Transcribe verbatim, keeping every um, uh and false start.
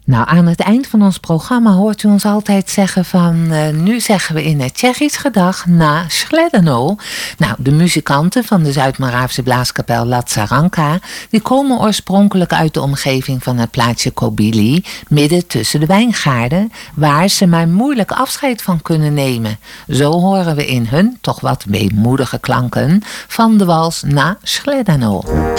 Nou, aan het eind van ons programma hoort u ons altijd zeggen van... Uh, nu zeggen we in het Tsjechisch gedag na Shledano. Nou, de muzikanten van de Zuid-Moravische blaaskapel Lazaranka... die komen oorspronkelijk uit de omgeving van het plaatsje Kobili... midden tussen de wijngaarden... waar ze maar moeilijk afscheid van kunnen nemen. Zo horen we in hun toch wat weemoedige klanken... van de wals na Shledano.